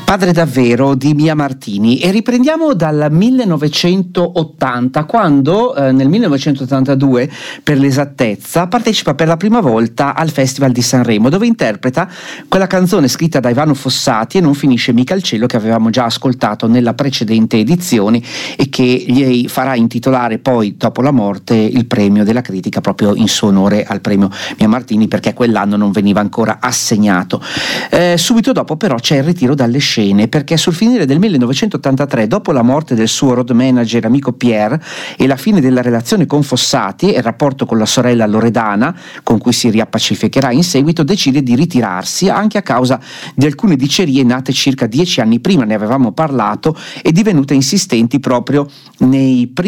Padre davvero di Mia Martini, e riprendiamo dal 1980, quando nel 1982 per l'esattezza partecipa per la prima volta al Festival di Sanremo, dove interpreta quella canzone scritta da Ivano Fossati, E non finisce mica il cielo, che avevamo già ascoltato nella precedente edizione e che gli farà intitolare poi, dopo la morte, il premio della critica proprio in suo onore al premio Mia Martini, perché quell'anno non veniva ancora assegnato. Subito dopo però c'è il ritiro dalle scene, perché sul finire del 1983, dopo la morte del suo road manager amico Pierre e la fine della relazione con Fossati e il rapporto con la sorella Loredana, con cui si riappacificherà in seguito, decide di ritirarsi anche a causa di alcune dicerie nate circa 10 anni prima, ne avevamo parlato, e divenute insistenti proprio nei